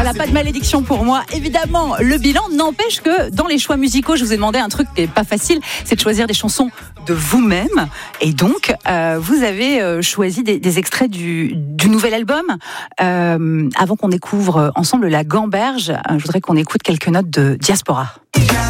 Voilà, pas de malédiction pour moi. Évidemment, le bilan n'empêche que dans les choix musicaux, je vous ai demandé un truc qui n'est pas facile, c'est de choisir des chansons de vous-même. Et donc, vous avez choisi des extraits du nouvel album. Avant qu'on découvre ensemble La Gamberge, je voudrais qu'on écoute quelques notes de Diaspora.